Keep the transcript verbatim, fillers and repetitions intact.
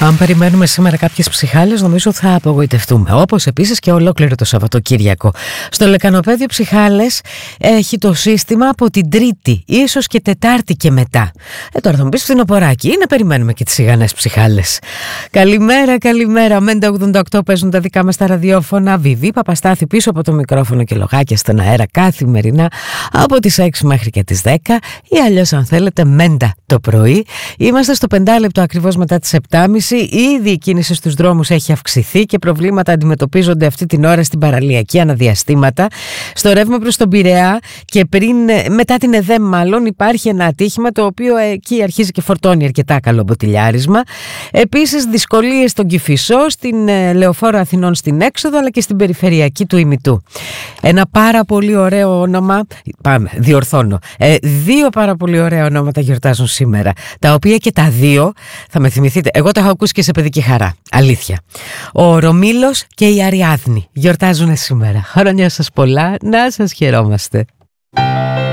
Αν περιμένουμε σήμερα κάποιες ψυχάλες, νομίζω θα απογοητευτούμε. Όπως επίσης και ολόκληρο το Σαββατοκύριακο. Στο Λεκανοπέδιο Ψυχάλες έχει το σύστημα από την Τρίτη, ίσως και Τετάρτη και μετά. Ε, τώρα θα μου πεις φθινοποράκι, ή να περιμένουμε και τις σιγανές ψυχάλες. Καλημέρα, καλημέρα. Μέντα ογδόντα οκτώ παίζουν τα δικά μας τα ραδιόφωνα. Βιβί Παπαστάθη πίσω από το μικρόφωνο και λογάκια στον αέρα καθημερινά από τις έξι μέχρι και τις δέκα, ή αλλιώς αν θέλετε Μέντα το πρωί. Είμαστε στο πεντάλεπτο ακριβώς μετά τις επτά και μισή. Ήδη η κίνηση στους δρόμους έχει αυξηθεί και προβλήματα αντιμετωπίζονται αυτή την ώρα στην παραλιακή αναδιαστήματα. Στο ρεύμα προς τον Πειραιά και πριν, μετά την ΕΔΕΜ μάλλον, υπάρχει ένα ατύχημα το οποίο εκεί αρχίζει και φορτώνει αρκετά καλό μποτιλιάρισμα. Επίσης δυσκολίες στον Κηφισό, στην Λεωφόρο Αθηνών στην έξοδο, αλλά και στην περιφερειακή του ημιτού. Ένα πάρα πολύ ωραίο όνομα, πάμε, διορθώνω, ε, δύο πάρα πολύ ωραία ονόματα γιορτάζουν σήμερα, τα οποία και τα δύο θα με θυμηθείτε, εγώ τα έχω ακούσει και σε παιδική χαρά, αλήθεια. Ο Ρωμήλος και η Αριάδνη γιορτάζουν σήμερα. Χρόνια σας πολλά, να σας χαιρόμαστε.